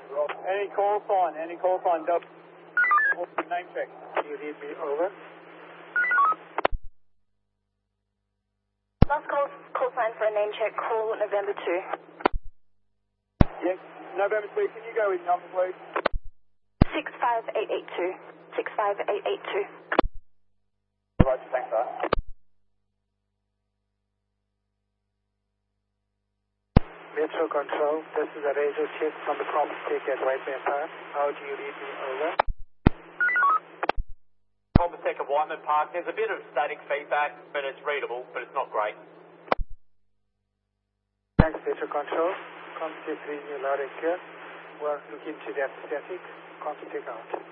Any call sign, double. Name check. Can you read me over? Last call sign for a name check, call November 2. Yes, November 2, can you go with number, please? 65882. 65882. Right, thanks, sir. Metro Control, this is a razor chip from the Compostec at Whiteman Park. How do you read me over? Compostec at Whiteman Park, there's a bit of static feedback, but it's readable, but it's not great. Thanks, Metro Control. Compostec reading you loud and clear. We'll look into that static. Compostec out.